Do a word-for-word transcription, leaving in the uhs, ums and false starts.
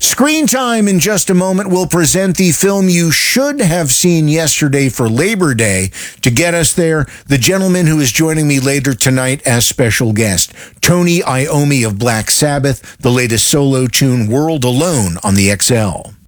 Screen Time in just a moment will present the film you should have seen yesterday for Labor Day. To get us there, the gentleman who is joining me later tonight as special guest, Tony Iommi of Black Sabbath, the latest solo tune, World Alone, on the X L.